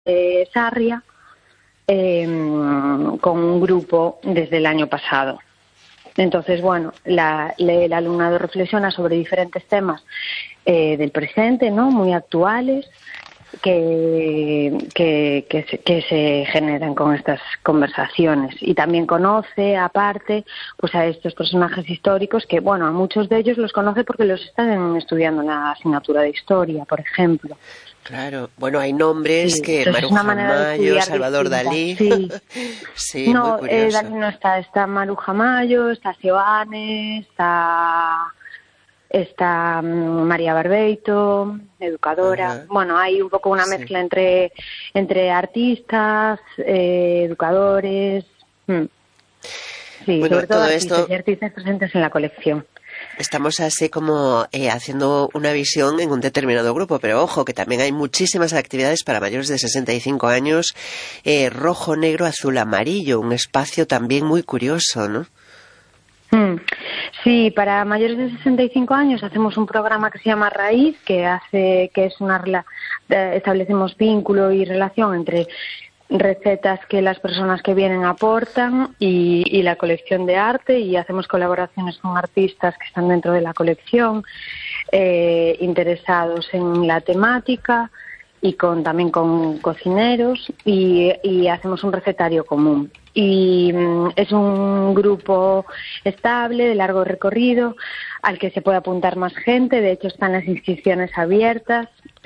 de Sarria, con un grupo desde el año pasado. Entonces, bueno, el alumnado reflexiona sobre diferentes temas del presente, ¿no? Muy actuales, que se generan con estas conversaciones, y también conoce aparte pues a estos personajes históricos que, bueno, a muchos de ellos los conoce porque los están estudiando en la asignatura de historia, por ejemplo. Claro, bueno, hay nombres Sí, que Maruja Mayo, Salvador Dalí. Sí. Sí, No, muy curioso. Dalí no está Maruja Mayo, está Seoane, está María Barbeito, educadora. Ajá. Bueno, hay un poco una mezcla entre artistas, educadores. Sí, Bueno, sobre todo todo artistas esto y artistas presentes en la colección. estamos así como haciendo una visión en un determinado grupo, pero ojo, que también hay muchísimas actividades para mayores de 65 años, rojo, negro, azul, amarillo, un espacio también muy curioso, ¿no? Sí, para mayores de 65 años hacemos un programa que se llama Raíz, establecemos vínculo y relación entre recetas que las personas que vienen aportan y la colección de arte, y hacemos colaboraciones con artistas que están dentro de la colección, interesados en la temática, y también con cocineros, y hacemos un recetario común. Y es un grupo estable, de largo recorrido, al que se puede apuntar más gente. De hecho, están las inscripciones abiertas,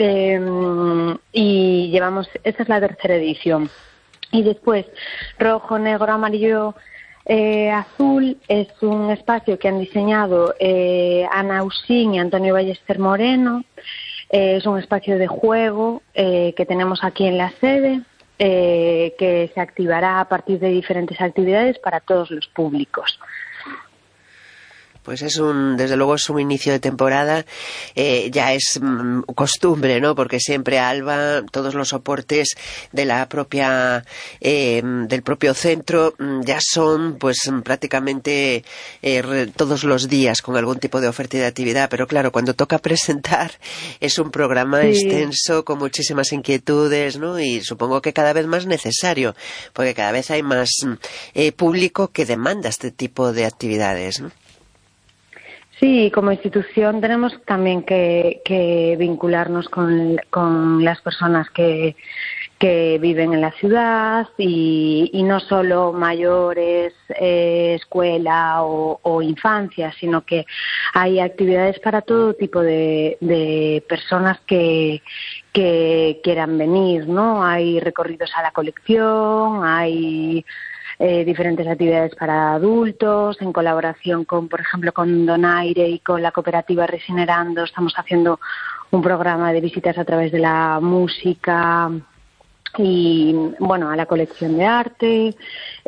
y esta es la tercera edición. Y después, rojo, negro, amarillo, azul, es un espacio que han diseñado Ana Usín y Antonio Ballester Moreno. Es un espacio de juego que tenemos aquí en la sede, que se activará a partir de diferentes actividades para todos los públicos. Pues desde luego es un inicio de temporada, ya es costumbre, ¿no? Porque siempre Alba, todos los soportes de la propia, del propio centro, ya son pues prácticamente todos los días con algún tipo de oferta y de actividad, pero claro, cuando toca presentar es un programa extenso con muchísimas inquietudes, ¿no? Y supongo que cada vez más necesario, porque cada vez hay más público que demanda este tipo de actividades, ¿no? Sí, como institución tenemos también que vincularnos con las personas que viven en la ciudad, y no solo mayores, escuela o infancia, sino que hay actividades para todo tipo de personas que quieran venir, ¿no? Hay recorridos a la colección, hay diferentes actividades para adultos, en colaboración por ejemplo, con Donaire y con la cooperativa Resinerando. Estamos haciendo un programa de visitas a través de la música y, bueno, a la colección de arte,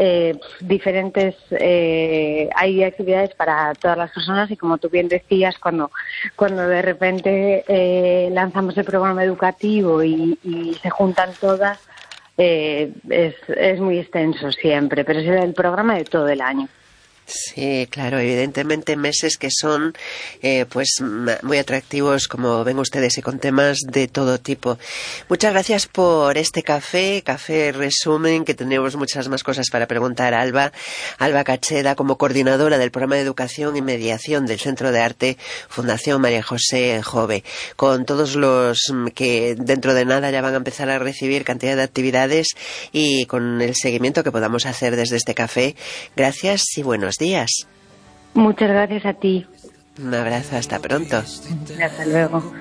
hay actividades para todas las personas, y como tú bien decías, cuando de repente lanzamos el programa educativo y se juntan todas, es muy extenso siempre, pero es el programa de todo el año. Sí, claro, evidentemente meses que son pues muy atractivos, como ven ustedes, y con temas de todo tipo. Muchas gracias por este café resumen, que tenemos muchas más cosas para preguntar a Alba Cacheda, como coordinadora del programa de educación y mediación del Centro de Arte Fundación María José Jove, con todos los que dentro de nada ya van a empezar a recibir cantidad de actividades, y con el seguimiento que podamos hacer desde este café. Gracias y buenos días. Muchas gracias a ti. Un abrazo, hasta pronto. Hasta luego.